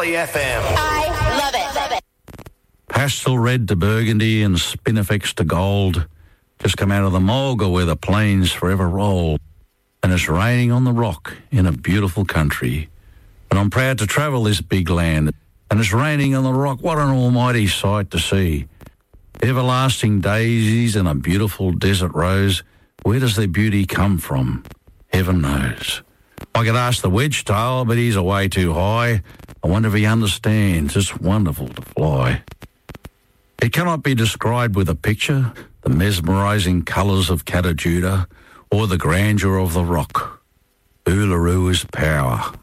Folly FM. I love it. Love it. Pastel red to burgundy and spinifex to gold. Just come out of the mulga where the plains forever roll. And it's raining on the rock in a beautiful country. And I'm proud to travel this big land. And it's raining on the rock. What an almighty sight to see. Everlasting daisies and a beautiful desert rose. Where does their beauty come from? Heaven knows. I could ask the wedge-tail, but he's away too high. I wonder if he understands. It's wonderful to fly. It cannot be described with a picture, the mesmerising colours of Catajuda or the grandeur of the rock. Uluru is power.